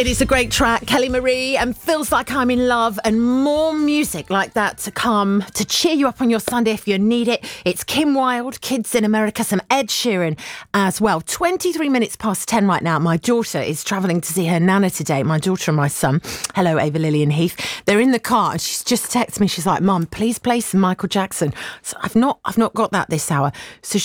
It is a great track, Kelly Marie, and Feels Like I'm in Love, and more music like that to come to cheer you up on your Sunday if you need it. It's Kim Wilde, Kids in America, some Ed Sheeran as well. 23 minutes past 10 right now. My daughter is travelling to see her nana today, my daughter and my son. Hello, Ava Lillian Heath. They're in the car and she's just texted me. She's like, Mum, please play some Michael Jackson. So I've not got that this hour. So